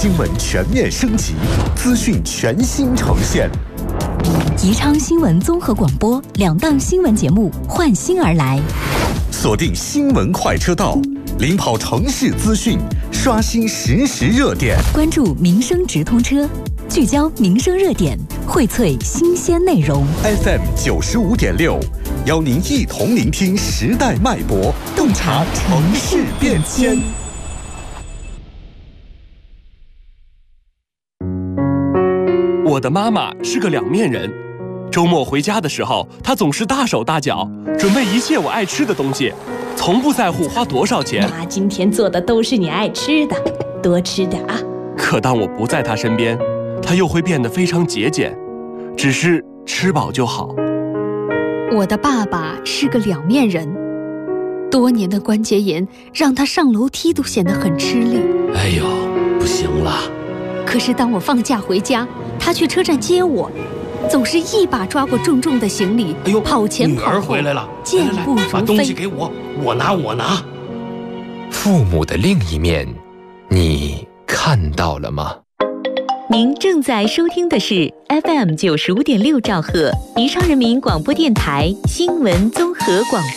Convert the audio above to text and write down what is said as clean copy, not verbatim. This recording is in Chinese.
新闻全面升级，资讯全新呈现。 宜昌新闻综合广播2档新闻节目换新而来， 锁定新闻快车道，领跑城市资讯，刷新实时热点， 关注民生直通车，聚焦民生热点，荟萃新鲜内容。 FM 95.6，邀您一同聆听时代脉搏，洞察城市变迁。 我的妈妈是个两面人，周末回家的时候，她总是大手大脚，准备一切我爱吃的东西，从不在乎花多少钱。 妈今天做的都是你爱吃的，多吃点啊。 可当我不在她身边，她又会变得非常节俭，只是吃饱就好。 我的爸爸是个两面人，多年的关节炎让他上楼梯都显得很吃力。 哎呦，不行了。 可是当我放假回家，他去车站接我，总是一把抓过重重的行李， 哎呦， 跑前跑后， 女儿回来了， 健步如飞。 把东西给我，我拿。 父母的另一面，你看到了吗？ 您正在收听的是 FM 95.6兆赫，宜昌人民广播电台新闻综合广播。